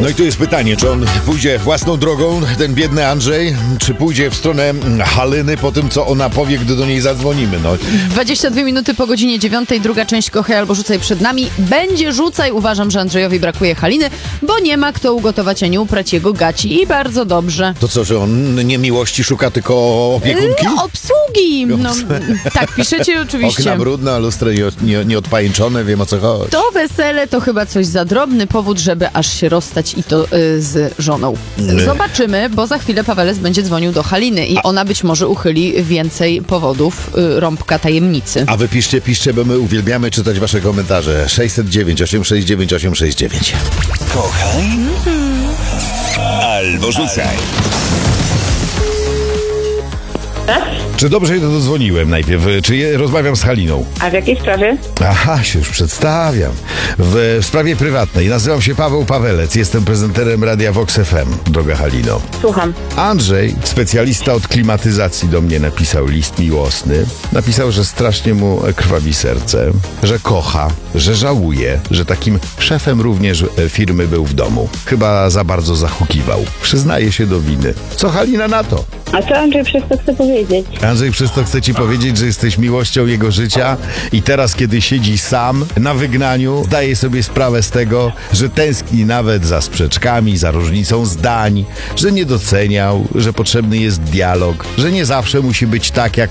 No i tu jest pytanie, czy on pójdzie własną drogą, ten biedny Andrzej, czy pójdzie w stronę Haliny po tym, co ona powie, gdy do niej zadzwonimy. No. 22 minuty po godzinie 9, druga część Kochaj albo Rzucaj przed nami. Będzie rzucaj. Uważam, że Andrzejowi brakuje Haliny, bo nie ma kto ugotować ani uprać jego gaci i bardzo dobrze. To co, że on nie miłości szuka, tylko opiekunki? Obsługi! No, tak piszecie oczywiście. Okna brudne, a lustra nieodpajęczone, wiem o co chodzi. To wesele to chyba coś za drobny powód, żeby aż się rozstać i to z żoną. Zobaczymy, bo za chwilę Paweles będzie dzwonił do Haliny i ona być może uchyli więcej powodów rąbka tajemnicy. A wy piszcie, bo my uwielbiamy czytać wasze komentarze. 609 869 869. Kochaj albo rzucaj. Czy dobrze się dodzwoniłem najpierw? Czy rozmawiam z Haliną? A w jakiej sprawie? Aha, się już przedstawiam. W sprawie prywatnej. Nazywam się Paweł Pawelec. Jestem prezenterem Radia Vox FM, droga Halino. Słucham. Andrzej, specjalista od klimatyzacji, do mnie napisał list miłosny. Napisał, że strasznie mu krwawi serce, że kocha, że żałuje, że takim szefem również firmy był w domu. Chyba za bardzo zahukiwał. Przyznaje się do winy. Co Halina na to? A co Andrzej przez to chce powiedzieć? Andrzej przez to chce ci powiedzieć, że jesteś miłością jego życia i teraz, kiedy siedzi sam na wygnaniu, zdaje sobie sprawę z tego, że tęskni nawet za sprzeczkami, za różnicą zdań, że nie doceniał, że potrzebny jest dialog, że nie zawsze musi być tak, jak